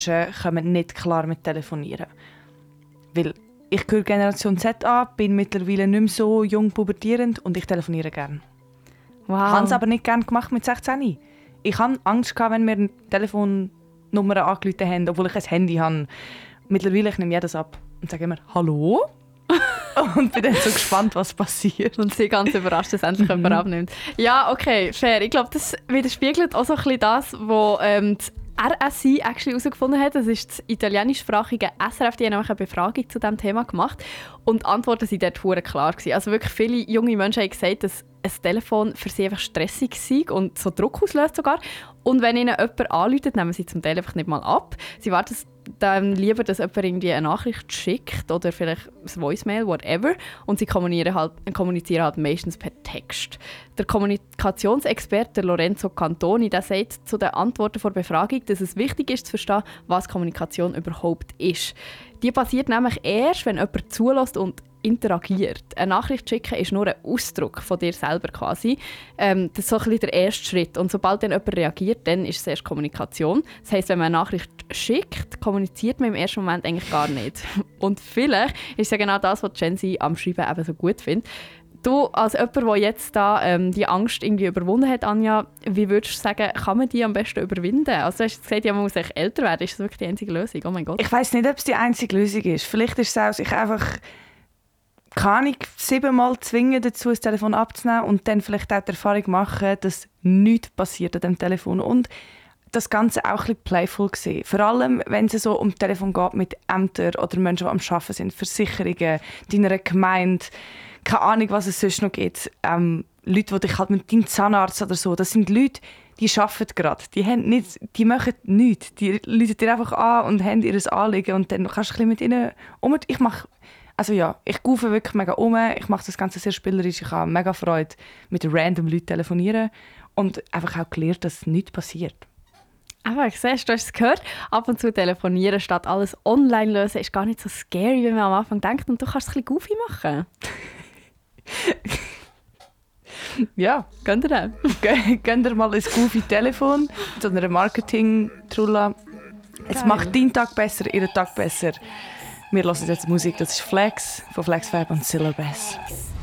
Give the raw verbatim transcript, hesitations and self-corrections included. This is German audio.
kommen nicht klar mit Telefonieren. Weil ich gehöre Generation Z an, bin mittlerweile nicht mehr so jung pubertierend und ich telefoniere gerne. Wow. Ich habe es aber nicht gerne gemacht mit sechzehn. Ich hatte Angst, wenn mir Telefonnummern angerufen haben, obwohl ich ein Handy habe. Mittlerweile ich nehme jedes ab und sage immer «Hallo?» und bin dann so gespannt, was passiert. Und sie ganz überrascht, dass endlich jemand abnimmt. Ja, okay, fair. Ich glaube, das widerspiegelt auch so ein bisschen das, was ähm, die R S I herausgefunden hat. Das ist das italienischsprachige S R F. Die haben nämlich eine Befragung zu diesem Thema gemacht. Und die Antworten waren dort verdammt klar gewesen. Also wirklich viele junge Menschen haben gesagt, dass ein Telefon für sie einfach stressig sei und so Druck auslöst sogar. Und wenn ihnen jemand anruft, nehmen sie zum Teil einfach nicht mal ab. Sie warten dann lieber, dass jemand irgendwie eine Nachricht schickt oder vielleicht ein Voicemail, whatever. Und sie kommunizieren halt, kommunizieren halt meistens per Text. Der Kommunikationsexperte Lorenzo Cantoni der sagt zu den Antworten vor der Befragung, dass es wichtig ist zu verstehen, was Kommunikation überhaupt ist. Die passiert nämlich erst, wenn jemand zulässt und interagiert. Eine Nachricht schicken ist nur ein Ausdruck von dir selber quasi. Ähm, das ist so ein bisschen der erste Schritt. Und sobald dann jemand reagiert, dann ist es erst Kommunikation. Das heisst, wenn man eine Nachricht schickt, kommuniziert man im ersten Moment eigentlich gar nicht. Und vielleicht ist ja genau das, was Gen Z am Schreiben eben so gut findet. Du, als jemand, der jetzt da, ähm, die Angst irgendwie überwunden hat, Anja, wie würdest du sagen, kann man die am besten überwinden? Also du hast gesagt, ja, man muss echt älter werden. Ist das wirklich die einzige Lösung? Oh mein Gott. Ich weiss nicht, ob es die einzige Lösung ist. Vielleicht ist es auch, sich einfach kann ich siebenmal zwingen, dazu das Telefon abzunehmen und dann vielleicht auch die Erfahrung machen, dass nichts passiert an dem Telefon. Und das Ganze auch ein bisschen playful sehen. Vor allem, wenn es so um Telefon geht mit Ämtern oder Menschen, die am Arbeiten sind, Versicherungen, deiner Gemeinde, keine Ahnung, was es sonst noch gibt. Ähm, Leute, die dich halt mit deinem Zahnarzt oder so, das sind Leute, die arbeiten gerade. Die, haben nicht, die machen nichts. Die rufen dir einfach an und haben ihr Anliegen und dann kannst du ein bisschen mit ihnen um. Ich mache Also ja, ich goofe wirklich mega um. Ich mache das Ganze sehr spielerisch. Ich habe mega Freude, mit random Leuten telefonieren und einfach auch gelernt, dass nichts passiert. Aber ich sehe, du hast es gehört, ab und zu telefonieren statt alles online lösen ist gar nicht so scary, wie man am Anfang denkt. Und du kannst es ein bisschen goofy machen. Ja, könnt ihr das? Könnt ihr mal ein goofy Telefon mit so einer Marketing-Trulla. Es macht deinen Tag besser, ihren Tag besser. Wir hören jetzt Musik, das ist Flex von Flex Fab und Zilla Bass.